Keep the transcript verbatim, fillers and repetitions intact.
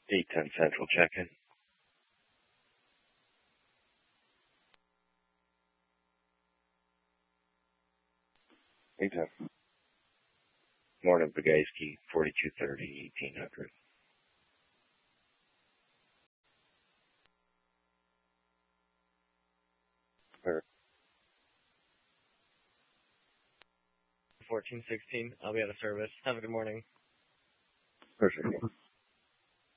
eight ten Central check-in. eight ten. Morning, Bagayski, forty-two thirty, eighteen hundred. fourteen sixteen, I'll be out of service. Have a good morning. Perfect.